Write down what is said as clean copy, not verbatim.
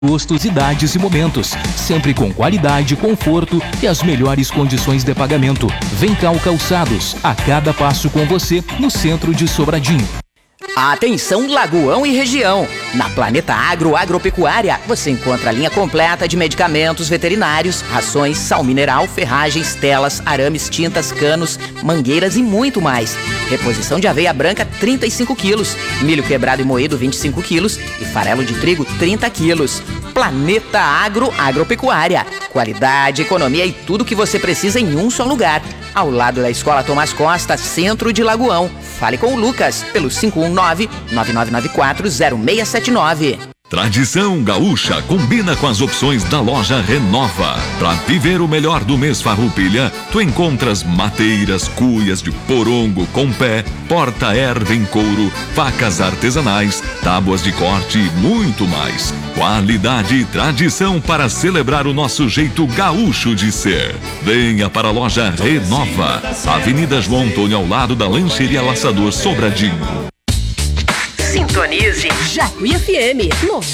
gostos, idades e momentos, sempre com qualidade, conforto e as melhores condições de pagamento. Vem cá o Calçados, a cada passo com você, no centro de Sobradinho. Atenção Lagoão e região! Na Planeta Agro Agropecuária você encontra a linha completa de medicamentos veterinários, rações, sal mineral, ferragens, telas, arames, tintas, canos, mangueiras e muito mais. Reposição de aveia branca 35 quilos, milho quebrado e moído 25 quilos e farelo de trigo 30 quilos. Planeta Agro Agropecuária. Qualidade, economia e tudo que você precisa em um só lugar. Ao lado da Escola Tomás Costa, centro de Lagoão. Fale com o Lucas pelo 519-9994-0679. Tradição gaúcha combina com as opções da loja Renova. Para viver o melhor do mês Farroupilha, tu encontras mateiras, cuias de porongo com pé, porta-erva em couro, facas artesanais, tábuas de corte e muito mais. Qualidade e tradição para celebrar o nosso jeito gaúcho de ser. Venha para a loja Renova, Avenida João Antônio, ao lado da Lancheria Laçador Sobradinho. Sintonize Jacuí FM